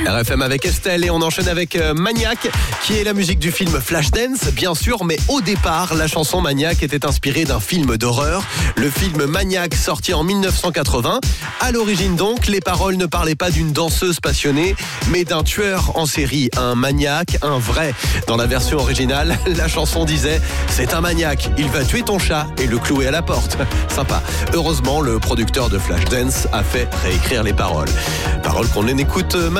RFM avec Estelle et on enchaîne avec Maniac, qui est la musique du film Flashdance, bien sûr, mais au départ, la chanson Maniac était inspirée d'un film d'horreur, le film Maniac sorti en 1980. À l'origine donc, les paroles ne parlaient pas d'une danseuse passionnée, mais d'un tueur en série, un maniaque, un vrai. Dans la version originale, la chanson disait « C'est un maniaque, il va tuer ton chat et le clouer à la porte ». Sympa. Heureusement, le producteur de Flashdance a fait réécrire les paroles. Paroles qu'on écoute